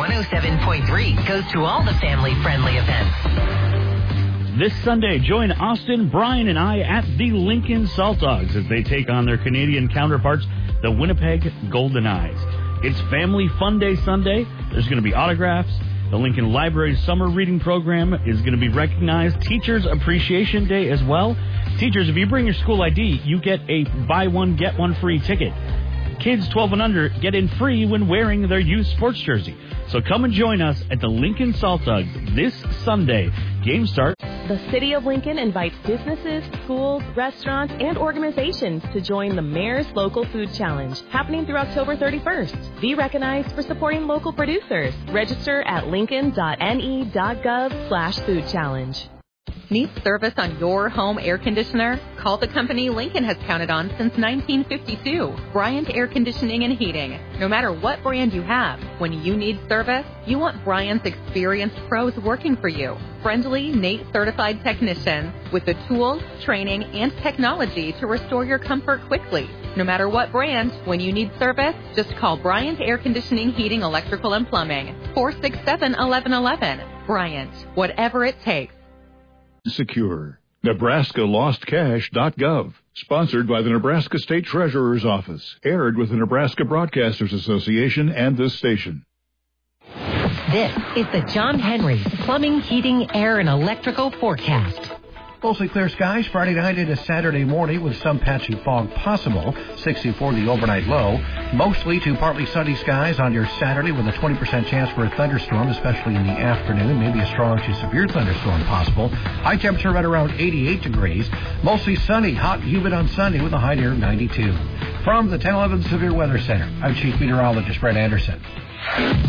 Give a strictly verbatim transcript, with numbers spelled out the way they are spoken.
one oh seven point three goes to all the family-friendly events. This Sunday, join Austin, Brian, and I at the Lincoln Salt Dogs as they take on their Canadian counterparts, the Winnipeg Golden Eyes. It's Family Fun Day Sunday. There's going to be autographs. The Lincoln Library Summer Reading Program is going to be recognized. Teachers Appreciation Day as well. Teachers, if you bring your school I D, you get a buy one, get one free ticket. Kids twelve and under get in free when wearing their youth sports jersey. So come and join us at the Lincoln Salt Dogs this Sunday. Game start. The City of Lincoln invites businesses, schools, restaurants, and organizations to join the Mayor's Local Food Challenge, happening through October thirty-first. Be recognized for supporting local producers. Register at lincoln.ne.gov slash food challenge. Need service on your home air conditioner? Call the company Lincoln has counted on since nineteen fifty-two, Bryant Air Conditioning and Heating. No matter what brand you have, when you need service, you want Bryant's experienced pros working for you. Friendly, N A T E certified technicians with the tools, training, and technology to restore your comfort quickly. No matter what brand, when you need service, just call Bryant Air Conditioning, Heating, Electrical, and Plumbing. four six seven, one one one one. Bryant, whatever it takes. Secure. Nebraska Lost Cash dot gov. Sponsored by the Nebraska State Treasurer's Office. Aired with the Nebraska Broadcasters Association and this station. This is the John Henry Plumbing, Heating, Air, and Electrical Forecast. Mostly clear skies Friday night into Saturday morning with some patchy fog possible. sixty-four the overnight low. Mostly to partly sunny skies on your Saturday with a twenty percent chance for a thunderstorm, especially in the afternoon. Maybe a strong to severe thunderstorm possible. High temperature right around eighty-eight degrees. Mostly sunny, hot and humid on Sunday with a high near ninety-two. From the ten eleven Severe Weather Center, I'm Chief Meteorologist Brett Anderson.